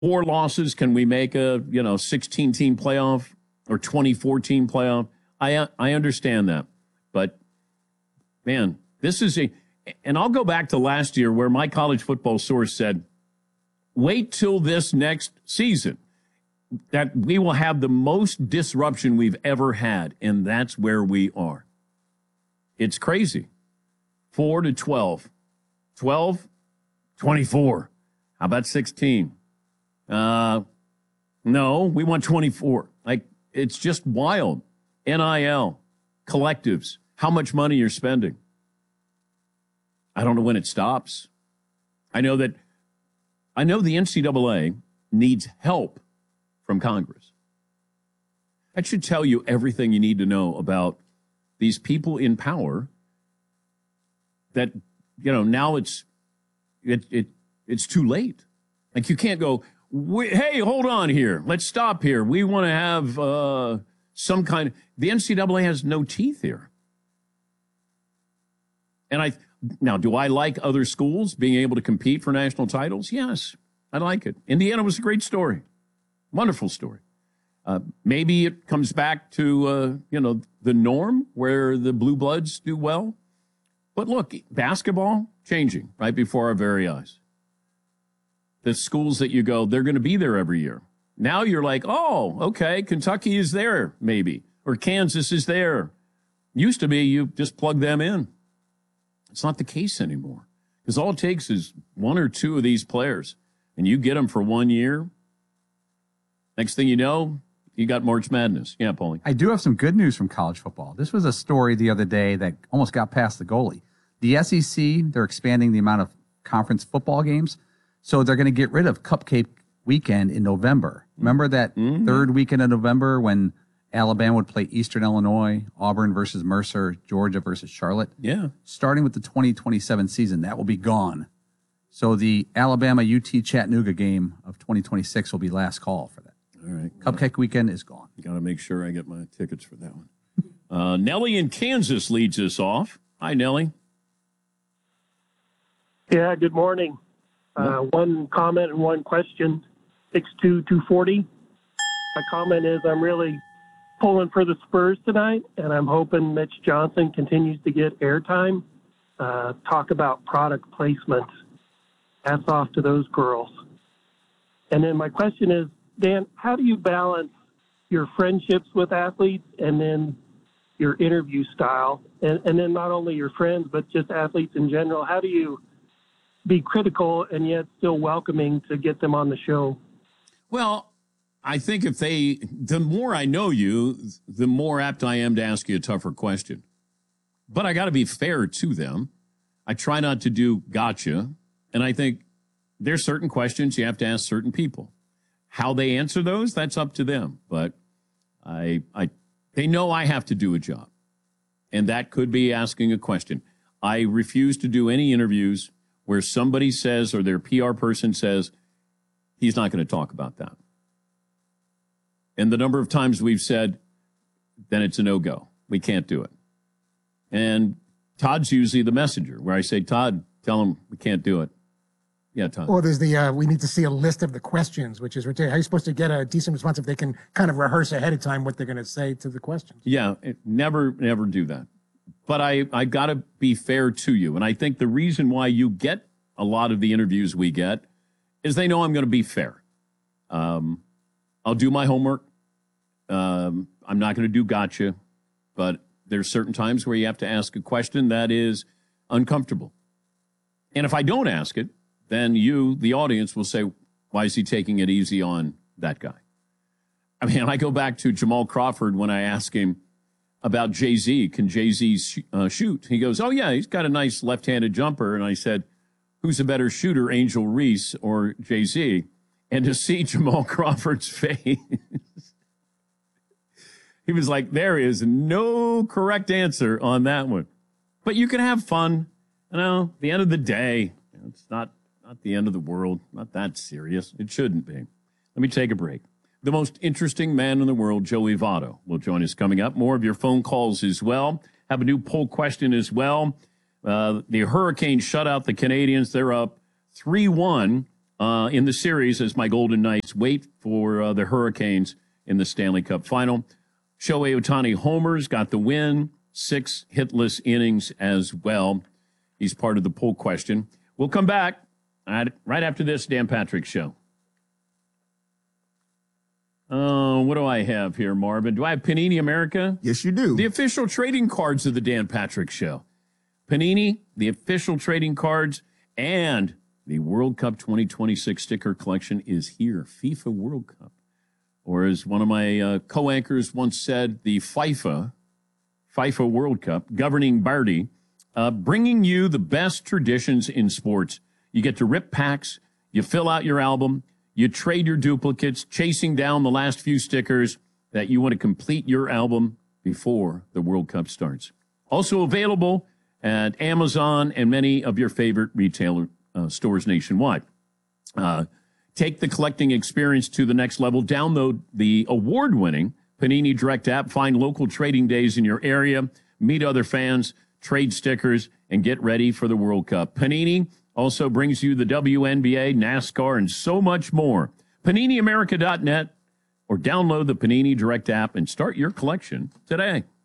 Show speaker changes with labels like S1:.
S1: 4 losses, can we make a 16-team playoff or 2014 playoff? I understand that, but man, this is and I'll go back to last year where my college football source said, wait till this next season that we will have the most disruption we've ever had, and that's where we are. It's crazy. 4-12, 12, 24. How about 16? No, we want 24. Like, it's just wild. NIL, collectives, how much money you're spending. I don't know when it stops. I know the NCAA needs help from Congress. That should tell you everything you need to know about these people in power that, now it's too late. Like, you can't go, hey, hold on here. Let's stop here. We want to have some kind of... The NCAA has no teeth here. And now, do I like other schools being able to compete for national titles? Yes, I like it. Indiana was a great story. Wonderful story. Maybe it comes back to, the norm where the blue bloods do well. But look, basketball changing right before our very eyes. The schools that you go, they're going to be there every year. Now you're like, oh, okay, Kentucky is there, maybe, or Kansas is there. Used to be you just plug them in. It's not the case anymore, because all it takes is 1 or 2 of these players, and you get them for 1 year. Next thing you know, you got March Madness. Yeah, Paulie.
S2: I do have some good news from college football. This was a story the other day that almost got past the goalie. The SEC, they're expanding the amount of conference football games, so they're going to get rid of Cupcake Weekend in November. Remember that third weekend of November when Alabama would play Eastern Illinois, Auburn versus Mercer, Georgia versus Charlotte? Yeah. Starting with the 2027 season, that will be gone. So the Alabama-UT Chattanooga game of 2026 will be last call for that.
S1: All right.
S2: Cupcake Weekend is gone.
S1: You got to make sure I get my tickets for that one. Nellie in Kansas leads us off. Hi, Nellie.
S3: Yeah, good morning. One comment and one question. 62240. My comment is I'm really pulling for the Spurs tonight, and I'm hoping Mitch Johnson continues to get airtime. Talk about product placement. Hats off to those girls. And then my question is, Dan, how do you balance your friendships with athletes and then your interview style? And then not only your friends, but just athletes in general. How do you be critical and yet still welcoming to get them on the show?
S1: Well, I think the more I know you, the more apt I am to ask you a tougher question. But I got to be fair to them. I try not to do gotcha. And I think there's certain questions you have to ask certain people. How they answer those, that's up to them. But they know I have to do a job. And that could be asking a question. I refuse to do any interviews where somebody says, or their PR person says, he's not going to talk about that. And the number of times we've said, then it's a no-go. We can't do it. And Todd's usually the messenger, where I say, Todd, tell him we can't do it. Yeah, Todd.
S4: Well, there's we need to see a list of the questions, which is ridiculous. How are you supposed to get a decent response if they can kind of rehearse ahead of time what they're going to say to the questions?
S1: Yeah, never do that. But I got to be fair to you. And I think the reason why you get a lot of the interviews we get is they know I'm going to be fair. I'll do my homework. I'm not going to do gotcha. But there's certain times where you have to ask a question that is uncomfortable. And if I don't ask it, then you, the audience, will say, why is he taking it easy on that guy? I mean, I go back to Jamal Crawford when I ask him about Jay-Z. Can Jay-Z shoot? He goes, oh, yeah, he's got a nice left-handed jumper. And I said, who's a better shooter, Angel Reese or Jay-Z? And to see Jamal Crawford's face, he was like, there is no correct answer on that one. But you can have fun. You know, at the end of the day, it's not the end of the world. Not that serious. It shouldn't be. Let me take a break. The most interesting man in the world, Joey Votto, will join us coming up. More of your phone calls as well. Have a new poll question as well. The Hurricanes shut out the Canadians. They're up 3-1 in the series as my Golden Knights wait for the Hurricanes in the Stanley Cup Final. Shohei Ohtani homers, got the win, 6 hitless innings as well. He's part of the poll question. We'll come back right after this Dan Patrick Show. What do I have here, Marvin? Do I have Panini America?
S5: Yes, you do.
S1: The official trading cards of the Dan Patrick Show. Panini, the official trading cards, and the World Cup 2026 sticker collection is here. FIFA World Cup. Or as one of my co-anchors once said, the FIFA World Cup, governing Barty, bringing you the best traditions in sports. You get to rip packs, you fill out your album, you trade your duplicates, chasing down the last few stickers that you want to complete your album before the World Cup starts. Also available at Amazon and many of your favorite retailer stores nationwide. Take the collecting experience to the next level. Download the award-winning Panini Direct app. Find local trading days in your area. Meet other fans, trade stickers, and get ready for the World Cup. Panini also brings you the WNBA, NASCAR, and so much more. PaniniAmerica.net or download the Panini Direct app and start your collection today.